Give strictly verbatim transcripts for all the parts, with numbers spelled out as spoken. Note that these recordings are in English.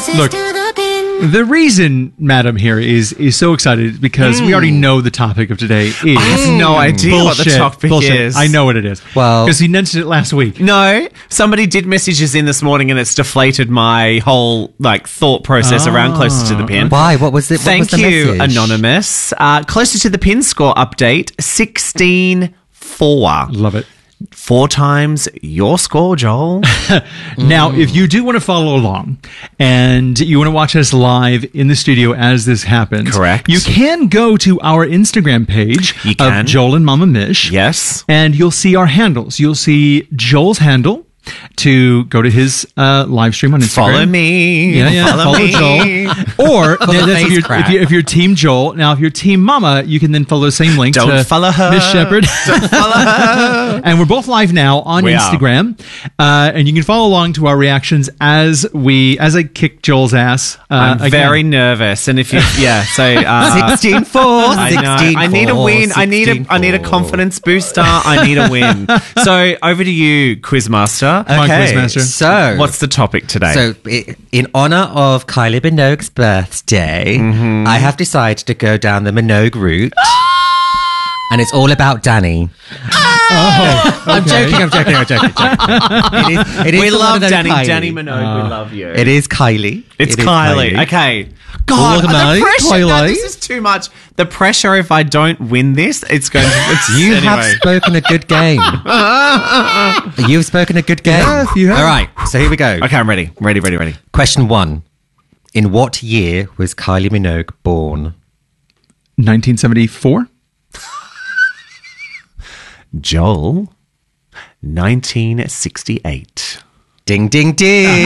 Look, the reason Madam here is is so excited because mm. we already know the topic of today is... I have no idea bullshit, what the topic bullshit. is. I know what it is. Well... Because he mentioned it last week. No, somebody did messages in this morning and it's deflated my whole like thought process Oh, around Closer to the Pin. Why? What was it? What Thank was the you, message? Anonymous. Uh, Closer to the Pin score update, sixteen four. Love it. Four times your score, Joel. Now, if you do want to follow along and you want to watch us live in the studio as this happens, Correct. you can go to our Instagram page You can. of Joel and Mama Mish. Yes. And you'll see our handles. You'll see Joel's handle to go to his uh, live stream on Instagram. Follow me. Yeah, yeah. Follow, Follow me. Joel. Or Follow that's face if, you're, crack. if, you're, if you're Team Joel. Now, if you're Team Mama, you can then follow the same link Don't to follow her. Miss Shepherd. Don't follow her. And we're both live now on We are. Instagram, uh, and you can follow along to our reactions as we as I kick Joel's ass. Uh, I'm again. very nervous, and if you, yeah, so uh, sixteen four. I know. I need a win. I need a. I need a confidence booster. I need a win. So over to you, Quizmaster. Come on, Quizmaster. So, What's the topic today? So, i- in honor of Kylie Minogue's birthday, Mm-hmm. I have decided to go down the Minogue route. And it's all about Danny. Oh, I'm okay. joking, I'm joking, I'm joking. I'm joking. It is, it is we the one love and only Danny. Kylie. Danny Minogue. we love you. It is Kylie. It's It is Kylie. Okay. God, Automatic the pressure. No, Kylie. this is too much. The pressure. If I don't win this, it's going to. It's, You anyway. have spoken a good game. You've spoken a good game. Yeah, you have. All right, so here we go. Okay, I'm ready. Ready. Ready. Ready. Question one. In what year was Kylie Minogue born? nineteen seventy-four. Joel, nineteen sixty-eight. Ding, ding, ding.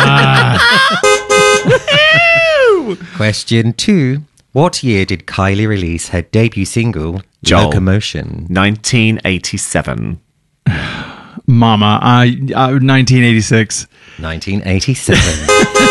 Question two. What year did Kylie release her debut single, Joel. Locomotion? nineteen eighty-seven. Mama, I uh, nineteen eighty-six. nineteen eighty-seven.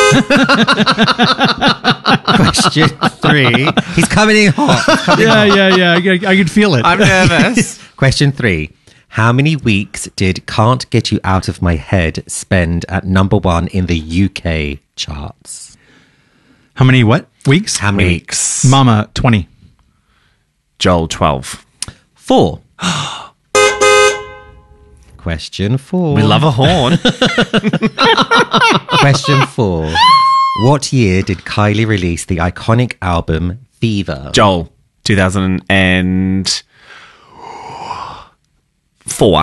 Question three. He's coming in hot. He's coming Yeah, hot. yeah, yeah. I, I can feel it. I'm nervous. Question three. How many weeks did Can't Get You Out of My Head spend at number one in the U K charts? How many what weeks? How many Weeks. Mama, twenty. Joel, twelve. Four. Question four. We love a horn. Question four. What year did Kylie release the iconic album Fever? Joel, two thousand four.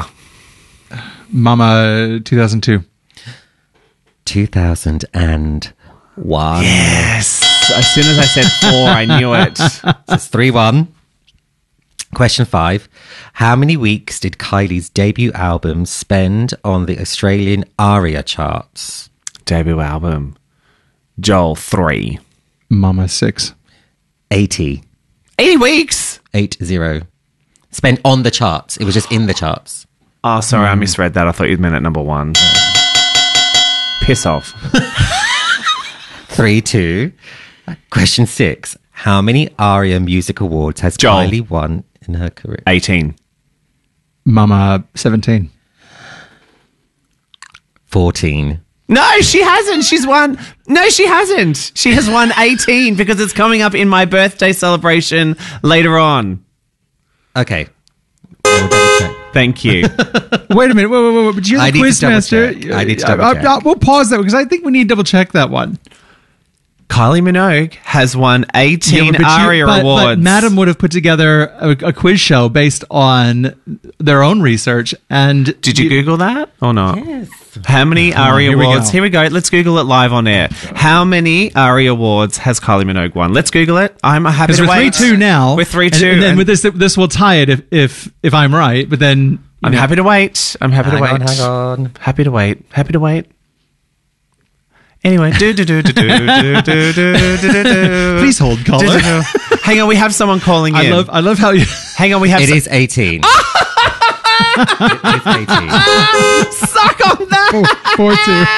Mama, two thousand two. two thousand one. Yes. As soon as I said four, I knew it. It's three one. Question five. How many weeks did Kylie's debut album spend on the Australian ARIA charts? Debut album. Joel, three. Mama, six. eighty. eighty weeks. Eight zero. Spent on the charts. It was just in the charts. Oh, sorry, I misread that. I thought you meant at number one. Piss off. Three two. Question six. How many ARIA Music Awards has Joel. Kylie won in her career? eighteen. Mama, seventeen. fourteen. No, she hasn't. She's won. No, she hasn't. She has won eighteen because it's coming up in my birthday celebration later on. Okay. We'll double check. Thank you. Wait a minute. Wait, wait, wait, wait. But you're I the need to quiz double master. check. I need to Uh, double uh, check. uh, We'll pause that because I think we need to double check that one. Kylie Minogue has won eighteen Yeah, but you- ARIA but- awards. But Madam would have put together a, a quiz show based on their own research. And Did you Google that or not? Yes. How many ARIA here we awards? go. Here we go. Let's Google it live on air. How many ARIA awards has Kylie Minogue won? Let's Google it. I'm happy Because to we're three wait. two now. We're three and- two. And then and with this, this will tie it if if if I'm right. But then you I'm know, happy to wait. I'm happy Hang to wait. on, hang on. Happy to wait. Happy to wait. Anyway, do do do do do do do do do do. Please hold, caller. Hang on, we have someone calling in. I love I love how you. Hang on, we have. It so- is eighteen. It is eighteen. Suck on that. Four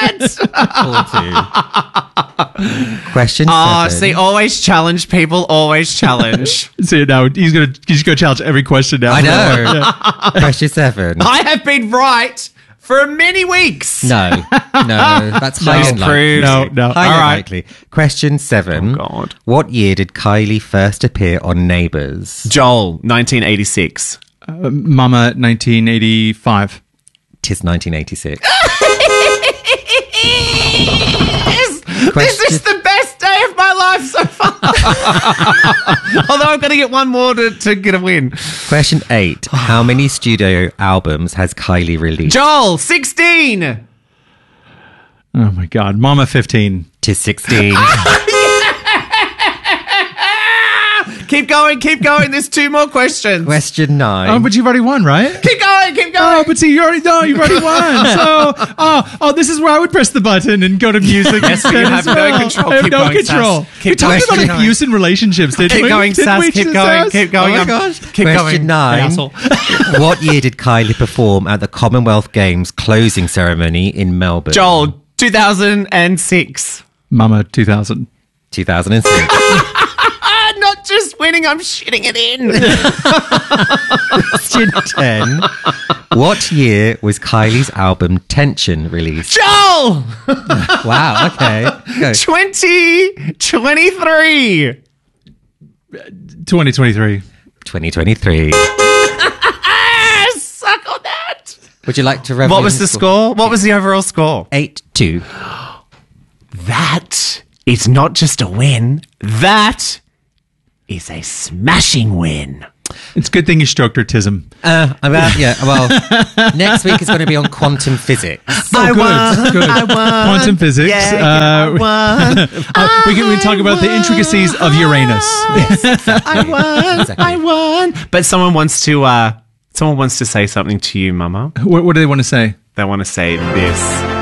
two. Four two. Question Oh, seven. see, always challenge people. Always challenge. See now he's gonna he's gonna challenge every question now. I know. Question seven. I have been right for many weeks. No, no, that's highly unlikely. No, no. Highly All right. unlikely. Question seven. Oh, God. What year did Kylie first appear on Neighbours? Joel, nineteen eighty-six. Uh, Mama, nineteen eighty-five. Tis nineteen eighty-six. This, this Question- is the best day of my life so far. Although I've got to get one more to, to get a win. Question eight. How many studio albums has Kylie released? Joel, sixteen. Oh my God. Mama, fifteen. Tis sixteen. Keep going, keep going. There's two more questions. Question nine. Oh, but you've already won, right? Keep going, keep Oh, going. but see, you already know, you've already won. So, oh, oh, this is where I would press the button and go to music. Yes, instead you have as no well. control. I have Keep no going, control. Sass. Keep we talked going. about abuse in relationships, didn't Keep we? going, Didn't Sass. we, Keep Sass? going, keep going. Oh my Um, gosh. Keep Question going. nine. Asshole. What year did Kylie perform at the Commonwealth Games closing ceremony in Melbourne? Joel, two thousand six. Mama, two thousand. two thousand six. Ah, not just winning, I'm shitting it in. Question ten. What year was Kylie's album Tension released? Joel, Wow, okay. Go. twenty twenty-three. twenty twenty-three. twenty twenty-three. Ah, suck on that. Would you like to reveal What was the score? What was the overall score? eight two. That is not just a win. That is a smashing win. It's a good thing you stroked her tism. Uh, I'm out, yeah, well, next week is going to be on quantum physics. Oh, I good. won, Good. I won. Quantum physics. Yeah, yeah, uh, I won. uh, we can we can talk about the intricacies of Uranus. I won. Exactly. I won. But someone wants to. Uh, someone wants to say something to you, Mama. What, what do they want to say? They want to say this.